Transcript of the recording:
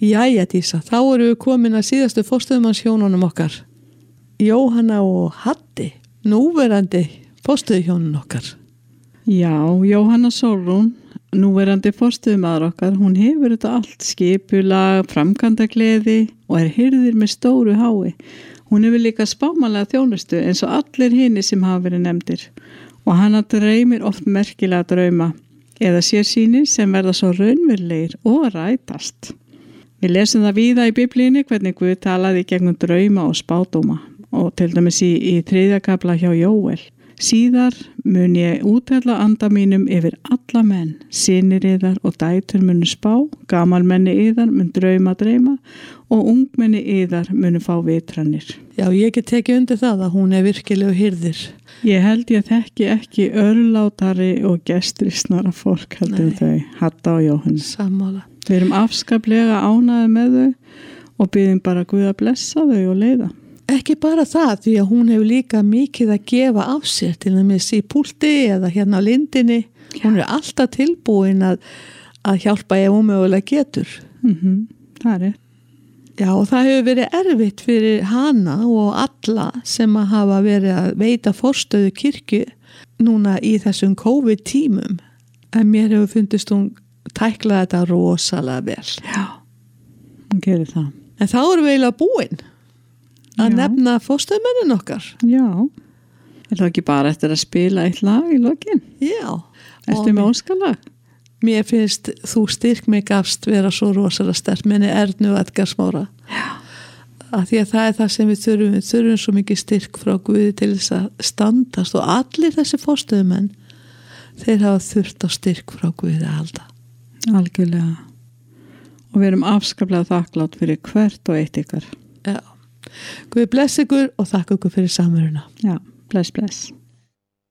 Jæja Dísa, þá erum við komin að síðastu fósturmannshjónunum okkar. Jóhanna og Hatti, núverandi fósturhjónun okkar. Já, Jóhanna Sólrún, núverandi fósturmaður okkar, hún hefur þetta allt skipulag, framkvæmdagleði og hirðir með stóru hái. Hún hefur líka spámanlega þjónustu eins og allir hinir sem hafa verið nefndir og hana dreymir oft merkilega drauma eða sér sýnir sem verða svo raunverulegir og rætast. Við lesum það víða í Biblíunni hvernig Guð talaði gegnum drauma og spádóma og til dæmis í 3. kafla hjá Jóel. Síðar mun ég úthella anda mínum yfir alla menn, synir yðar og dætur munu spá, gamalmenni yðar mun dreyma og ungmenni yðar munu fá vitranir. Já, ég get tekið undir það að hún virkilegu hirðir. Ég held ég þekki ekki örlátari og gestrisnara fólk heldur þau, Hatta og Jóhanna. Sammála. Við erum afskaplega ánægðir með þau og biðjum bara Guð að blessa þau og leiða. Ekki bara það, því að hún hefur líka mikið að gefa af sér til dæmis í púlti eða hérna á lindinni. Hún alltaf tilbúin að hjálpa ef hún mögulega getur. Það er. Já, og það hefur verið erfitt fyrir hana og alla sem að hafa verið að veita forstöðu kirkju núna í þessum COVID-tímum. En mér hefur fundist hún tækla þetta rosalega vel. Já, hún gerir það. En þá erum við eiginlega búin að nefna fósturmennin okkar. Já, er það ekki bara eftir að spila eitt lag í lokin? Já. Ertu með óskalag? Mér finnst þú styrk mig gafst vera svo rosalega sterk minni Ernu Edgar Smára. Já. Að því að það er það sem við þurfum svo mikið styrk frá Guði til þess að standast og allir þessi fósturmenn þeir hafa þurft á styrk frá Guði að halda. Algjörlega. Og við erum afskaplega þakklátt fyrir hvert og eitt ykkar. Já. Guð bless ykkur og þakka ykkur fyrir samveruna. Já, bless.